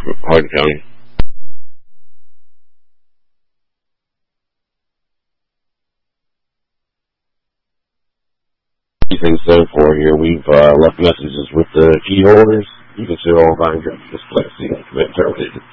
Hardin County. Things so for here. We've left messages with the key holders. You can see all of our just class C commit terminated.